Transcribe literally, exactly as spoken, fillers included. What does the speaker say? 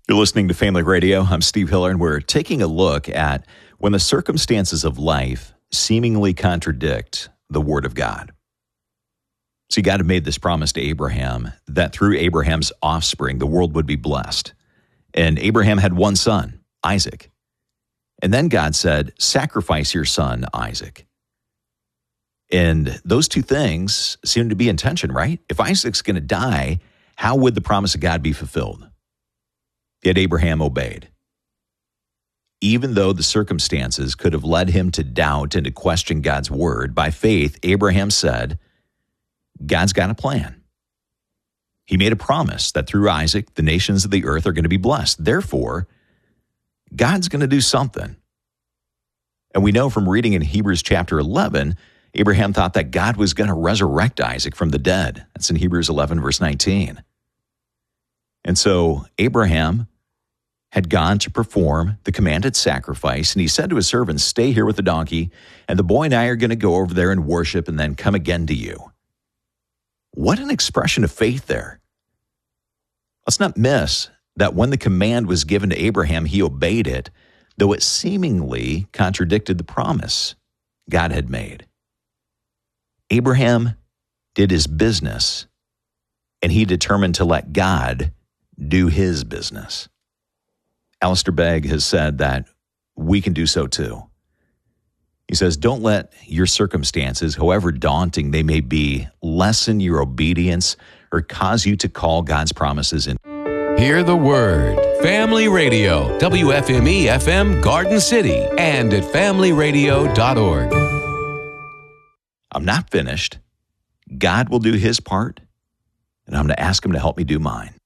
You're listening to Family Radio. I'm Steve Hiller, and we're taking a look at when the circumstances of life seemingly contradict the Word of God. See, God had made this promise to Abraham that through Abraham's offspring, the world would be blessed. And Abraham had one son, Isaac. And then God said, sacrifice your son, Isaac. And those two things seem to be in tension, right? If Isaac's going to die, how would the promise of God be fulfilled? Yet Abraham obeyed. Even though the circumstances could have led him to doubt and to question God's word, by faith, Abraham said, God's got a plan. He made a promise that through Isaac, the nations of the earth are going to be blessed. Therefore, God's going to do something. And we know from reading in Hebrews chapter eleven, Abraham thought that God was going to resurrect Isaac from the dead. That's in Hebrews eleven, verse nineteen. And so Abraham had gone to perform the commanded sacrifice, and he said to his servants, stay here with the donkey, and the boy and I are going to go over there and worship and then come again to you. What an expression of faith there. Let's not miss that when the command was given to Abraham, he obeyed it, though it seemingly contradicted the promise God had made. Abraham did his business, and he determined to let God do his business. Alistair Begg has said that we can do so too. He says, don't let your circumstances, however daunting they may be, lessen your obedience or cause you to call God's promises in. Hear the word. Family Radio, W F M E F M Garden City, and at family radio dot org. I'm not finished. God will do his part, and I'm going to ask him to help me do mine.